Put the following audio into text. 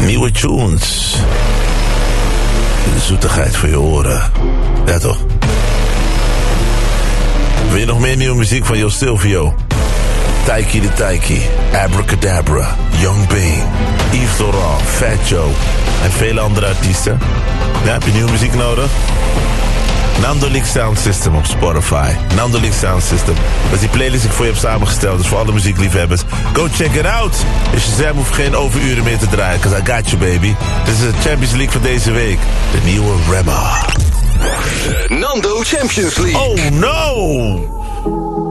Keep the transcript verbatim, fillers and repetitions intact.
Nieuwe tunes. De zoetigheid voor je oren. Ja toch? Wil je nog meer nieuwe muziek van Jo Silvio? Taiki de Taiki, Abracadabra, Young Bane, Yves Laurent, Fat Joe en vele andere artiesten. Ja, heb je nieuwe muziek nodig? Nando League Sound System op Spotify. Nando League Sound System. Dat is die playlist die ik voor je heb samengesteld. Dus voor alle muziekliefhebbers. Go check it out. Dus je Shazam hoeft geen overuren meer te draaien. Cause I got you, baby. Dit is de Champions League van deze week. De nieuwe Rema. Nando Champions League. Oh no!